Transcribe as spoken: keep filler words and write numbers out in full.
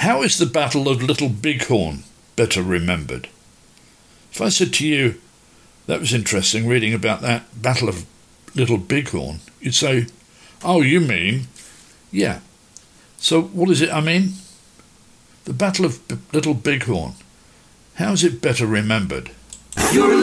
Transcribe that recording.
How is the Battle of Little Bighorn better remembered? If I said to you, that was interesting reading about that Battle of Little Bighorn, you'd say, oh, you mean? Yeah. So what is it I mean? The Battle of B- Little Bighorn. How is it better remembered? You're